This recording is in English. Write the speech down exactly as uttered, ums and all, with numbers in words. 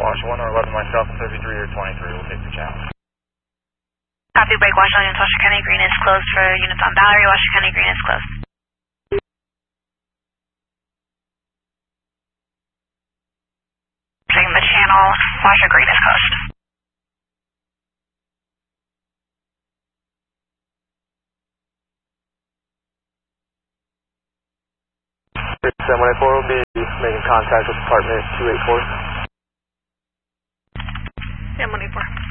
Breakwash, one or eleven myself, thirty-three or twenty-three will take the challenge. Copy, Breakwash, units Washoe County Green is closed for units on Valerie, Washoe County Green is closed. Checking the channel, Washoe Green is closed. seven one eight four will be making contact with Department two eighty-four. seven one eight four.